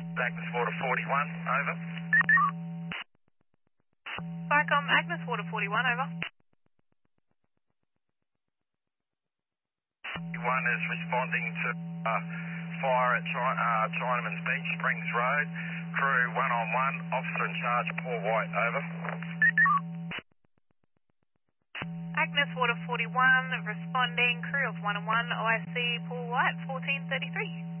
Agnes Water 41, over. Vicom, Agnes Water 41, over. One is responding to fire at Chinaman's Beach, Springs Road. Crew 1-on-1, officer in charge, Paul White, over. Agnes Water 41, responding, crew of 1-on-1, OIC Paul White, 1433.